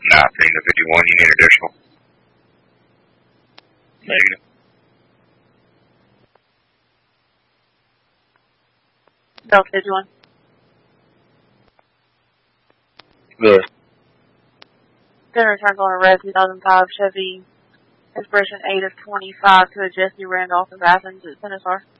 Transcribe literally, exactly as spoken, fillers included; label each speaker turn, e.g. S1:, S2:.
S1: nineteen to fifty-one, you need additional. Negative.
S2: Delta fifty-one.
S1: Good.
S2: Then returns on a red two thousand five Chevy Expression eight of twenty-five to a Jesse Randolph of Athens at Centaur.